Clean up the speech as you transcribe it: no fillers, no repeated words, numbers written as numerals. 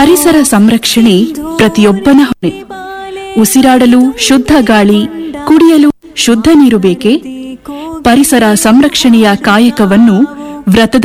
ಪರಿಸರ ಸಂರಕ್ಷಣೆ ಪ್ರತಿಯೊಬ್ಬನ ಹೊಣೆ. ಉಸಿರಾಡಲು ಶುದ್ಧ ಗಾಳಿ, ಕುಡಿಯಲು ಶುದ್ಧ ನೀರು ಬೇಕೆ? ಪರಿಸರ ಸಂರಕ್ಷಣೆಯ ಕಾಯಕವನ್ನು ವ್ರತದ